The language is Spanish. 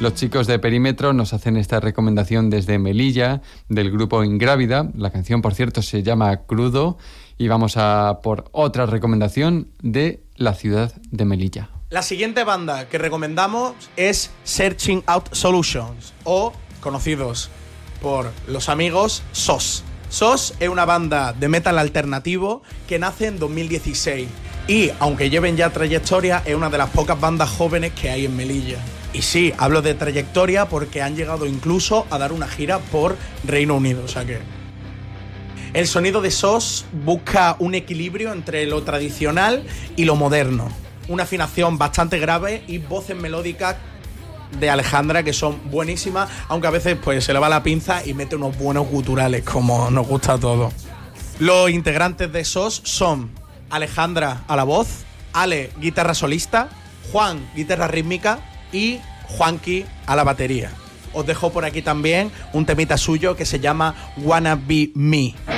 Los chicos de Perímetro nos hacen esta recomendación desde Melilla, del grupo Ingrávida. La canción, por cierto, se llama Crudo. Y vamos a por otra recomendación de la ciudad de Melilla. La siguiente banda que recomendamos es Searching Out Solutions, o conocidos por los amigos SOS. SOS es una banda de metal alternativo que nace en 2016 y, aunque lleven ya trayectoria, es una de las pocas bandas jóvenes que hay en Melilla. Y sí, hablo de trayectoria porque han llegado incluso a dar una gira por Reino Unido, o sea que... El sonido de SOS busca un equilibrio entre lo tradicional y lo moderno. Una afinación bastante grave y voces melódicas de Alejandra que son buenísimas, aunque a veces pues se le va la pinza y mete unos buenos guturales, como nos gusta a todos. Los integrantes de SOS son Alejandra a la voz, Ale, guitarra solista, Juan, guitarra rítmica y Juanqui a la batería. Os dejo por aquí también un temita suyo que se llama Wanna Be Me.